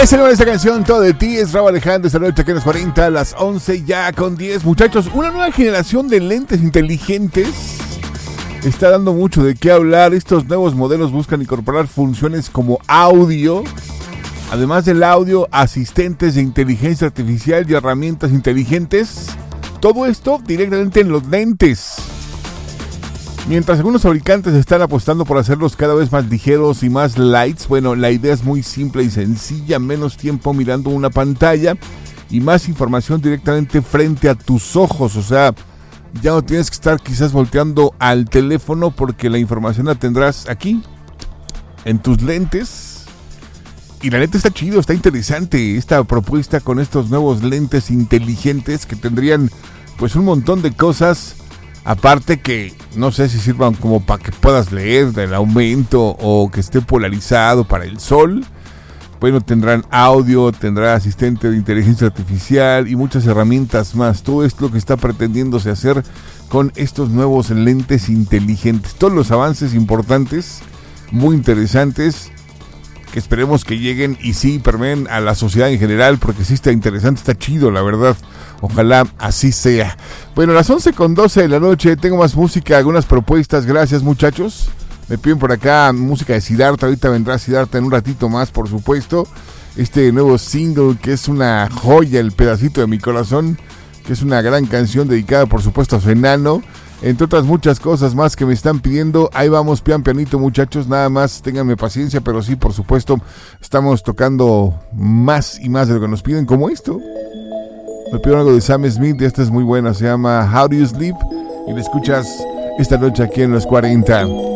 Ese nombre de esta canción, Todo de Ti, es Rauw Alejandro. Esta noche aquí en los 40, a las 11 ya con 10. Muchachos, una nueva generación de lentes inteligentes está dando mucho de qué hablar. Estos nuevos modelos buscan incorporar funciones como audio, además del audio, asistentes de inteligencia artificial y herramientas inteligentes. Todo esto directamente en los lentes. Mientras algunos fabricantes están apostando por hacerlos cada vez más ligeros y más lights, bueno, la idea es muy simple y sencilla: menos tiempo mirando una pantalla y más información directamente frente a tus ojos. O sea, ya no tienes que estar quizás volteando al teléfono, porque la información la tendrás aquí, en tus lentes. Y la neta está chido, está interesante esta propuesta con estos nuevos lentes inteligentes que tendrían pues un montón de cosas. Aparte que no sé si sirvan como para que puedas leer del aumento o que esté polarizado para el sol. Bueno, tendrán audio, tendrá asistente de inteligencia artificial y muchas herramientas más. Todo esto es lo que está pretendiéndose hacer con estos nuevos lentes inteligentes. Todos los avances importantes, muy interesantes, que esperemos que lleguen y sí permeen a la sociedad en general, porque sí está interesante, está chido, la verdad. Ojalá así sea. Bueno, a las 11:12 de la noche tengo más música, algunas propuestas. Gracias, muchachos. Me piden por acá música de Siddhartha. Ahorita vendrá Siddhartha en un ratito más, por supuesto. Este nuevo single que es una joya, El pedacito de mi corazón, que es una gran canción dedicada, por supuesto, a su enano. Entre otras muchas cosas más que me están pidiendo. Ahí vamos, pian pianito, muchachos. Nada más, ténganme paciencia, pero sí, por supuesto, estamos tocando más y más de lo que nos piden, como esto. Me pidieron algo de Sam Smith y esta es muy buena. Se llama How Do You Sleep y la escuchas esta noche aquí en los 40.